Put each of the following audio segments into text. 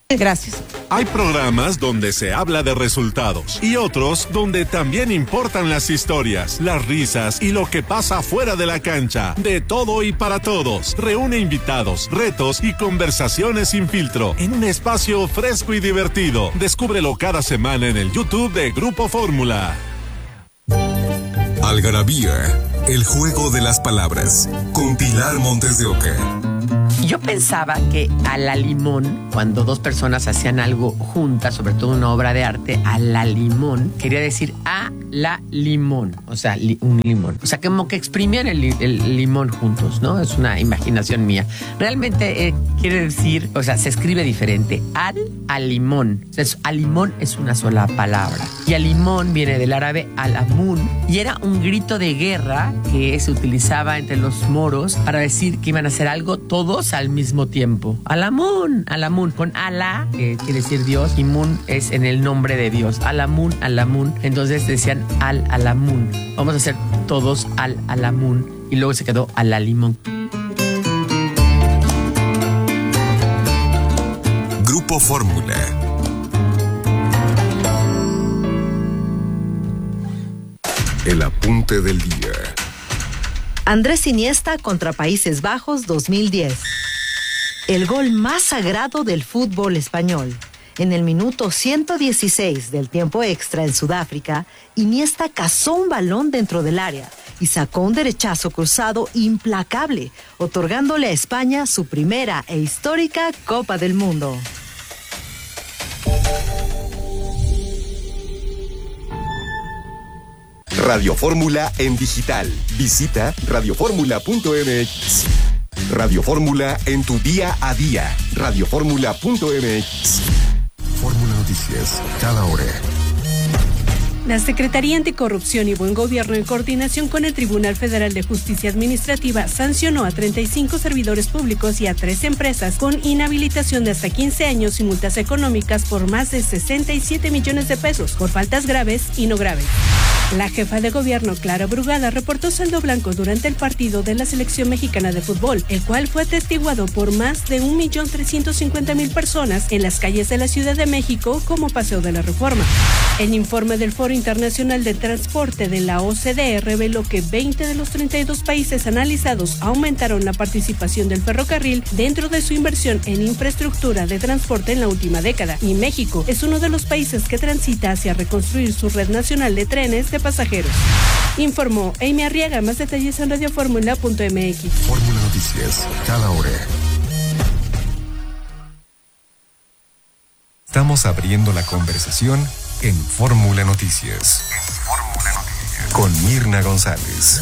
Gracias. Hay programas donde se habla de resultados y otros donde también importan las historias, las risas y lo que pasa fuera de la cancha. De todo y para todos. Reúne invitados, retos y conversaciones sin filtro en un espacio fresco y divertido. Descúbrelo cada semana en el YouTube de Grupo Fórmula. Algarabía, el juego de las palabras, con Pilar Montes de Oca. Yo pensaba que a la limón, cuando dos personas hacían algo juntas, sobre todo una obra de arte, a la limón, quería decir a la limón, o sea, un limón. O sea, como que exprimían el limón juntos, ¿no? Es una imaginación mía. Realmente quiere decir, o sea, se escribe diferente. Al limón. Entonces, al limón es una sola palabra. Y al limón viene del árabe al-amun, y era un grito de guerra que se utilizaba entre los moros para decir que iban a hacer algo todos al mismo tiempo. Al-amun, con Alá, que quiere decir Dios, y Mun es en el nombre de Dios. Al-amun. Entonces decían al-amun. Vamos a hacer todos al-amun. Y luego se quedó al-limón. Grupo Fórmula. El apunte del día. Andrés Iniesta contra Países Bajos 2010. El gol más sagrado del fútbol español. En el minuto 116 del tiempo extra en Sudáfrica, Iniesta cazó un balón dentro del área y sacó un derechazo cruzado implacable, otorgándole a España su primera e histórica Copa del Mundo. Radio Fórmula en digital. Visita radioformula.mx. Radio Fórmula en tu día a día. Radioformula.mx. Fórmula Noticias, cada hora. La Secretaría Anticorrupción y Buen Gobierno, en coordinación con el Tribunal Federal de Justicia Administrativa, sancionó a 35 servidores públicos y a 3 empresas con inhabilitación de hasta 15 años y multas económicas por más de 67 millones de pesos por faltas graves y no graves. La jefa de gobierno, Clara Brugada, reportó saldo blanco durante el partido de la selección mexicana de fútbol, el cual fue atestiguado por más de 1.350.000 personas en las calles de la Ciudad de México como Paseo de la Reforma. El informe del Foro Internacional del Transporte de la OCDE reveló que 20 de los 32 países analizados aumentaron la participación del ferrocarril dentro de su inversión en infraestructura de transporte en la última década, y México es uno de los países que transita hacia reconstruir su red nacional de trenes de pasajeros. Informó Amy Arriaga. Más detalles en radioformula.mx. Fórmula Noticias, cada hora. Estamos abriendo la conversación en Fórmula Noticias. Con Mirna González.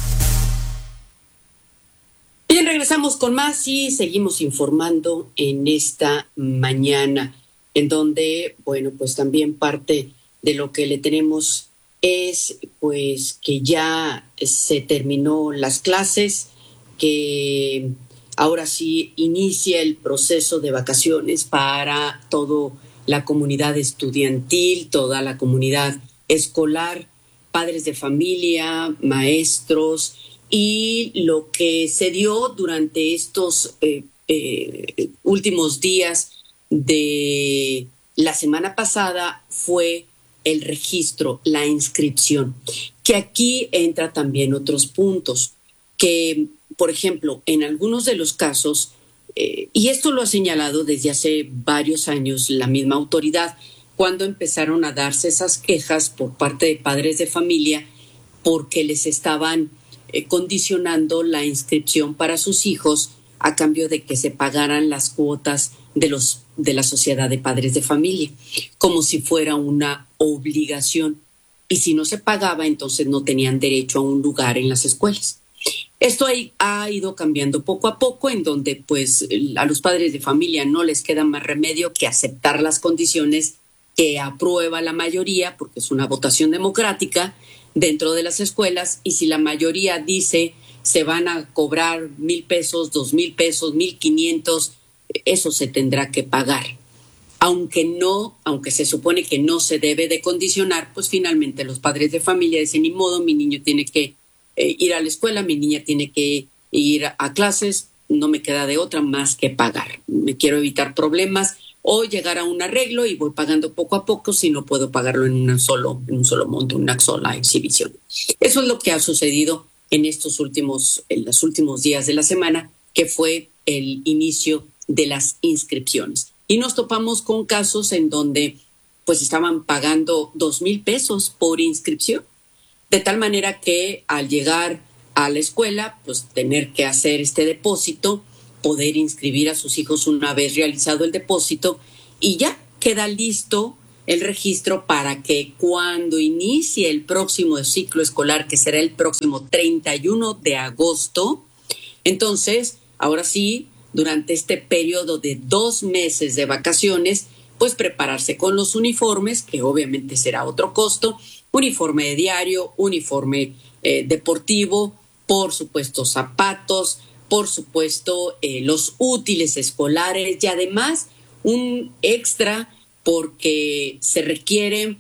Bien, regresamos con más y seguimos informando en esta mañana, en donde, bueno, pues también parte de lo que le tenemos es pues que ya se terminó las clases, que ahora sí inicia el proceso de vacaciones para toda la comunidad estudiantil, toda la comunidad escolar, padres de familia, maestros, y lo que se dio durante estos últimos días de la semana pasada fue el registro, la inscripción, que aquí entra también otros puntos, que, por ejemplo, en algunos de los casos, y esto lo ha señalado desde hace varios años la misma autoridad, cuando empezaron a darse esas quejas por parte de padres de familia porque les estaban condicionando la inscripción para sus hijos a cambio de que se pagaran las cuotas de la Sociedad de Padres de Familia, como si fuera una obligación. Y si no se pagaba, entonces no tenían derecho a un lugar en las escuelas. Esto ha ido cambiando poco a poco, en donde pues a los padres de familia no les queda más remedio que aceptar las condiciones que aprueba la mayoría, porque es una votación democrática dentro de las escuelas, y si la mayoría dice se van a cobrar 1,000 pesos, 2,000 pesos, 1,500, eso se tendrá que pagar. Aunque se supone que no se debe de condicionar, pues finalmente los padres de familia dicen, ni modo, mi niño tiene que ir a la escuela, mi niña tiene que ir a clases, no me queda de otra más que pagar. Me quiero evitar problemas, o llegar a un arreglo y voy pagando poco a poco si no puedo pagarlo en un solo monto, una sola exhibición. Eso es lo que ha sucedido en los últimos días de la semana, que fue el inicio de las inscripciones. Y nos topamos con casos en donde pues estaban pagando 2,000 pesos por inscripción, de tal manera que al llegar a la escuela, pues tener que hacer este depósito, poder inscribir a sus hijos una vez realizado el depósito y ya queda listo el registro para que cuando inicie el próximo ciclo escolar, que será el próximo 31 de agosto, entonces, ahora sí, durante este periodo de 2 meses de vacaciones, pues prepararse con los uniformes, que obviamente será otro costo, uniforme de diario, uniforme deportivo, por supuesto zapatos, por supuesto los útiles escolares y además un extra porque se requieren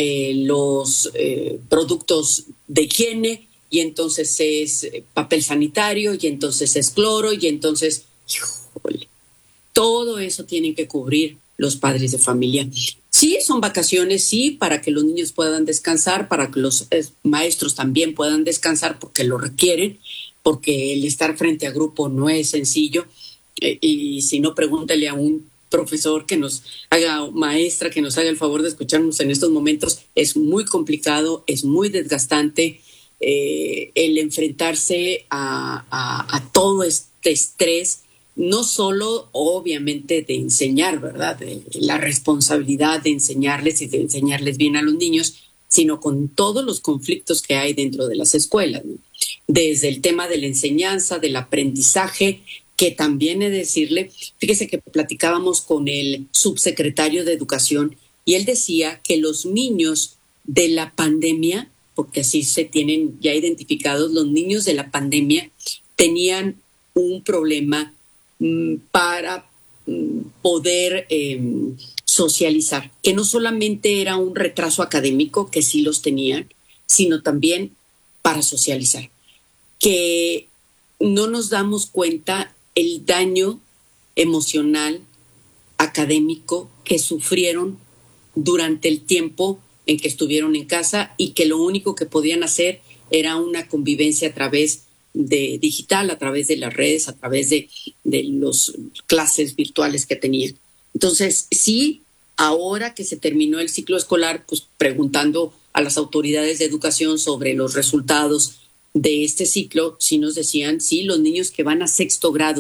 los productos de higiene y entonces es papel sanitario y entonces es cloro y entonces, híjole, todo eso tienen que cubrir los padres de familia. Sí, son vacaciones, sí, para que los niños puedan descansar, para que los maestros también puedan descansar porque lo requieren, porque el estar frente a grupo no es sencillo. Y si no, pregúntale a un profesor que nos haga, maestra, que nos haga el favor de escucharnos en estos momentos. Es muy complicado, es muy desgastante el enfrentarse a todo este estrés, no solo obviamente de enseñar, ¿verdad? De la responsabilidad de enseñarles y de enseñarles bien a los niños, sino con todos los conflictos que hay dentro de las escuelas, ¿no? Desde el tema de la enseñanza, del aprendizaje, que también he de decirle, fíjese que platicábamos con el subsecretario de Educación y él decía que los niños de la pandemia, porque así se tienen ya identificados, los niños de la pandemia tenían un problema para poder socializar, que no solamente era un retraso académico, que sí los tenían, sino también para socializar, que no nos damos cuenta el daño emocional, académico que sufrieron durante el tiempo en que estuvieron en casa y que lo único que podían hacer era una convivencia a través de digital, a través de las redes, a través de las clases virtuales que tenían. Entonces, sí, ahora que se terminó el ciclo escolar, pues preguntando a las autoridades de educación sobre los resultados de este ciclo, sí nos decían, sí, los niños que van a sexto grado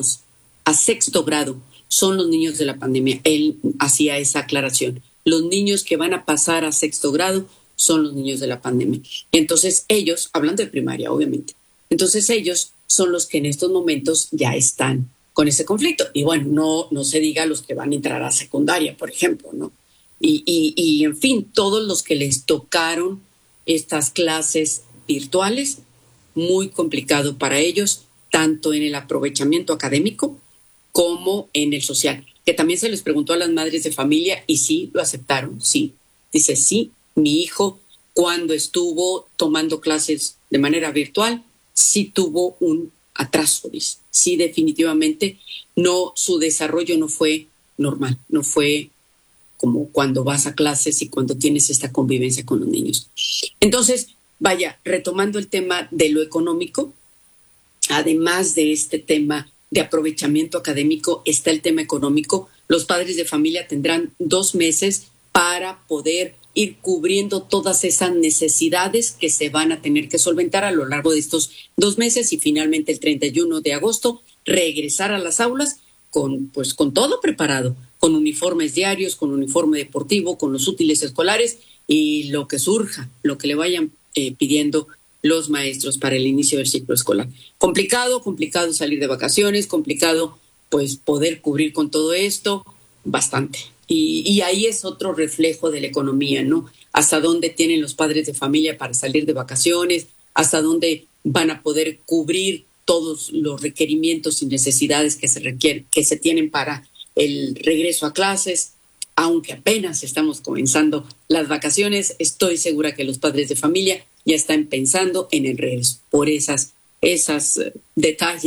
son los niños de la pandemia. Él hacía esa aclaración. Los niños que van a pasar a sexto grado son los niños de la pandemia. Entonces ellos, hablando de primaria, obviamente, entonces ellos son los que en estos momentos ya están con ese conflicto. Y bueno, no se diga los que van a entrar a secundaria, por ejemplo, ¿no? Y en fin, todos los que les tocaron estas clases virtuales, muy complicado para ellos, tanto en el aprovechamiento académico como en el social, que también se les preguntó a las madres de familia y sí, lo aceptaron, sí. Dice, sí, mi hijo cuando estuvo tomando clases de manera virtual, sí tuvo un atraso, dice. Sí, definitivamente, no, su desarrollo no fue normal, no fue como cuando vas a clases y cuando tienes esta convivencia con los niños. Entonces, vaya, retomando el tema de lo económico, además de este tema de aprovechamiento académico, está el tema económico. Los padres de familia tendrán 2 meses para poder ir cubriendo todas esas necesidades que se van a tener que solventar a lo largo de estos 2 meses y finalmente el 31 de agosto regresar a las aulas con todo preparado, con uniformes diarios, con uniforme deportivo, con los útiles escolares y lo que surja, lo que le vayan pidiendo los maestros para el inicio del ciclo escolar. Complicado salir de vacaciones, complicado pues poder cubrir con todo esto, bastante. Y ahí es otro reflejo de la economía, ¿no? Hasta dónde tienen los padres de familia para salir de vacaciones, hasta dónde van a poder cubrir todos los requerimientos y necesidades que se tienen para el regreso a clases. Aunque apenas estamos comenzando las vacaciones, estoy segura que los padres de familia ya están pensando en el regreso por esas detalles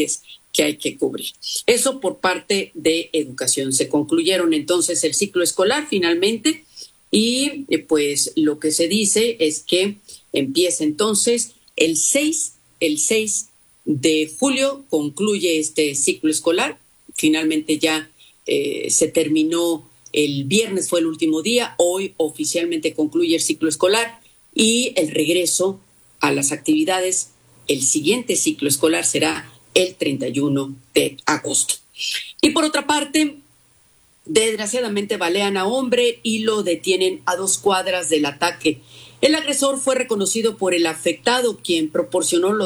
que hay que cubrir. Eso por parte de educación. Se concluyeron entonces el ciclo escolar finalmente y pues lo que se dice es que empieza entonces el 6 de julio, concluye este ciclo escolar. Finalmente ya se terminó el viernes, fue el último día. Hoy oficialmente concluye el ciclo escolar y el regreso a las actividades, el siguiente ciclo escolar será el 31 de agosto. Y por otra parte, desgraciadamente balean a hombre y lo detienen a 2 cuadras del ataque. El agresor fue reconocido por el afectado, quien proporcionó los